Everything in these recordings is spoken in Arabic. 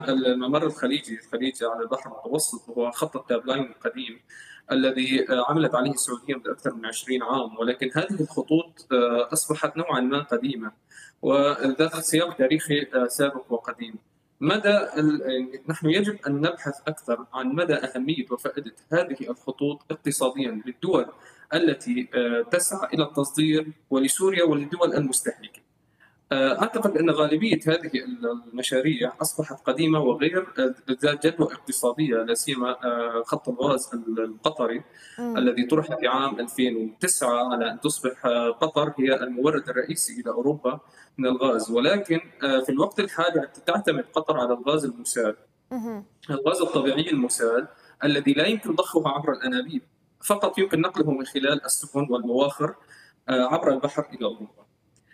الممر الخليجي على البحر المتوسط، وهو خط التابلاين القديم الذي عملت عليه السعودية منذ أكثر من 20 عام، ولكن هذه الخطوط أصبحت نوعا ما قديمة وذات سياق تاريخي سابق وقديم. نحن يجب أن نبحث أكثر عن مدى أهمية وفائدة هذه الخطوط اقتصاديا للدول التي تسعى إلى التصدير، ولسوريا وللدول المستهلكة. أعتقد أن غالبية هذه المشاريع أصبحت قديمة وغير ذات جدوى اقتصادية، لا سيما خط الغاز القطري إمم. الذي طرح في عام 2009 على أن تصبح قطر هي المورد الرئيسي إلى أوروبا من الغاز، ولكن في الوقت الحالي تعتمد قطر على الغاز المسال، اهم. الغاز الطبيعي المسال الذي لا يمكن ضخه عبر الأنابيب، فقط يمكن نقله من خلال السفن والبواخر عبر البحر إلى أوروبا.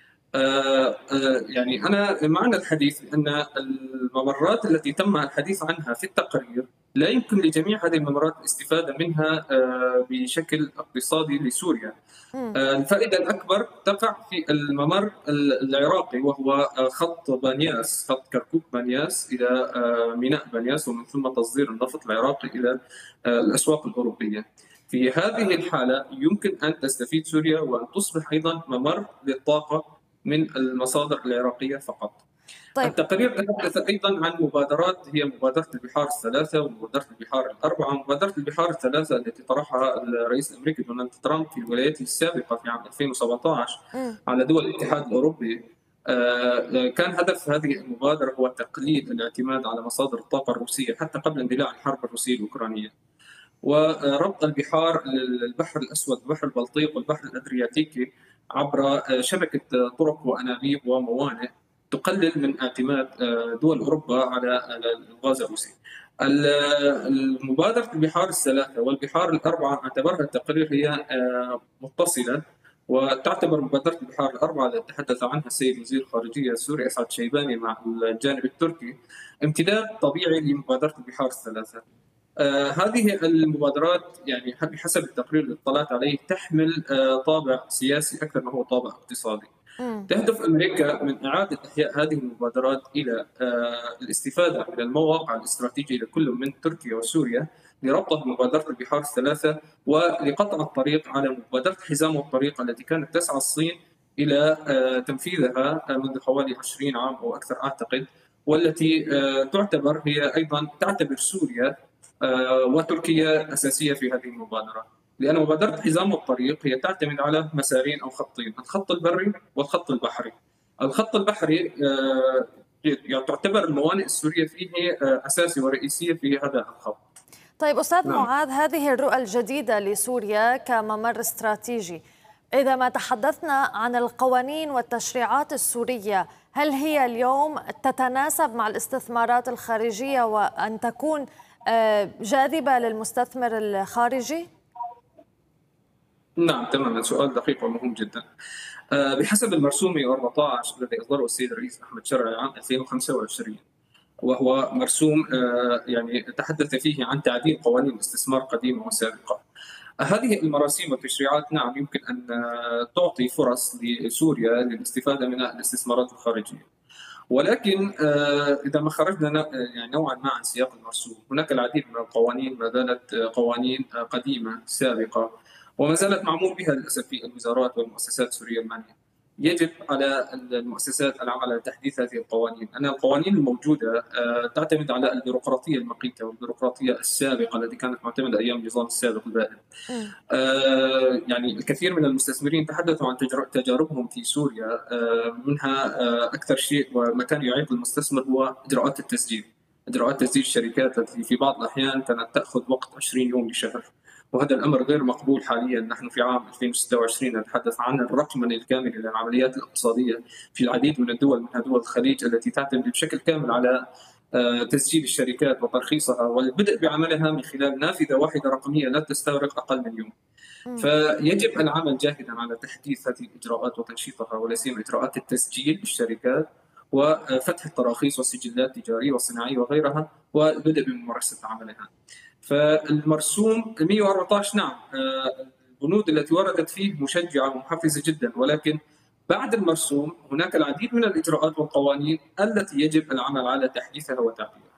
يعني أنا معنى الحديث بأن الممرات التي تم الحديث عنها في التقرير لا يمكن لجميع هذه الممرات الاستفادة منها بشكل اقتصادي لسوريا. إمم. الفائدة الأكبر تقع في الممر العراقي، وهو خط بانياس، خط كركوك بانياس إلى ميناء بانياس، ومن ثم تصدير النفط العراقي إلى الأسواق الأوروبية. في هذه الحالة يمكن أن تستفيد سوريا وأن تصبح أيضا ممر للطاقة من المصادر العراقية فقط. طيب. التقرير تحدث أيضا عن مبادرات، هي مبادرة البحار الثلاثة ومبادرة البحار الأربعة. مبادرة البحار الثلاثة التي طرحها الرئيس الأمريكي دونالد ترامب في ولايته السابقة في عام 2017 إمم. على دول الاتحاد الأوروبي، كان هدف هذه المبادرة هو تقليل الاعتماد على مصادر الطاقة الروسية حتى قبل اندلاع الحرب الروسية الأوكرانية، وربط البحار البحر الأسود والبحر البلطيق والبحر الأدرياتيكي عبر شبكة طرق وأنابيب وموانئ تقلل من اعتماد دول أوروبا على الغاز الروسي. المبادرة البحار الثلاثة والبحار الأربعة اعتبرها التقرير هي متصلة، وتعتبر مبادرة البحار الأربعة التي تحدث عنها السيد وزير الخارجية السوري أسعد شيباني مع الجانب التركي امتداد طبيعي لمبادرة البحار الثلاثة. هذه المبادرات يعني بحسب التقرير اللي اطلعت عليه تحمل طابع سياسي أكثر ما هو طابع اقتصادي. إمم. تهدف أمريكا من إعادة إحياء هذه المبادرات إلى الاستفادة من المواقع الاستراتيجية لكل من تركيا وسوريا لربطها بمبادرة البحار الثلاثة، ولقطع الطريق على مبادرة حزام الطريق التي كانت تسعى الصين إلى تنفيذها منذ حوالي 20 عام أو أكثر أعتقد، والتي تعتبر سوريا وتركيا أساسية في هذه المبادرة، لأن مبادرة حزام الطريق هي تعتمد على مسارين أو خطين، الخط البري والخط البحري. الخط البحري تعتبر الموانئ السورية فيه أساسية ورئيسية في هذا الخط. طيب أستاذ نعم. معاذ، هذه الرؤى الجديدة لسوريا كممر استراتيجي، إذا ما تحدثنا عن القوانين والتشريعات السورية، هل هي اليوم تتناسب مع الاستثمارات الخارجية وأن تكون جاذبة للمستثمر الخارجي؟ نعم تماما، سؤال دقيق ومهم جدا. بحسب المرسوم 114 الذي أصدره السيد الرئيس أحمد شرعي عام 2025، وهو مرسوم يعني تحدث فيه عن تعديل قوانين الاستثمار قديمة وسابقة. هذه المراسيم والتشريعات نعم يمكن أن تعطي فرص لسوريا للاستفادة من الاستثمارات الخارجية، ولكن إذا ما خرجنا يعني نوعا ما عن سياق المرسوم، هناك العديد من القوانين ما زالت قوانين قديمة سابقة وما زالت معمول بها للأسف في الوزارات والمؤسسات السورية المعنية. يجب على المؤسسات العمل على تحديث هذه القوانين، أن القوانين الموجودة تعتمد على البيروقراطية المقيتة والبيروقراطية السابقة التي كانت معتمدة أيام النظام السابق البائد. يعني الكثير من المستثمرين تحدثوا عن تجاربهم في سوريا، منها أكثر شيء ومكان يعيق المستثمر هو إجراءات التسجيل. إجراءات تسجيل الشركات التي في بعض الأحيان كانت تأخذ وقت 20 يوم لشهر، وهذا الأمر غير مقبول حاليا. نحن في عام 2026 نتحدث عن الرقمنة الكاملة للعمليات الاقتصادية في العديد من الدول، منها دول الخليج التي تعتمد بشكل كامل على تسجيل الشركات وترخيصها والبدء بعملها من خلال نافذة واحدة رقمية لا تستغرق أقل من يوم. فيجب العمل جاهدا على تحديث هذه الإجراءات وتنشيطها، ولا سيما إجراءات التسجيل للشركات وفتح التراخيص والسجلات التجارية والصناعية وغيرها، والبدء بممارسة عملها. فالمرسوم 114 نعم البنود التي وردت فيه مشجعة ومحفزة جدا، ولكن بعد المرسوم هناك العديد من الإجراءات والقوانين التي يجب العمل على تحديثها وتعديلها.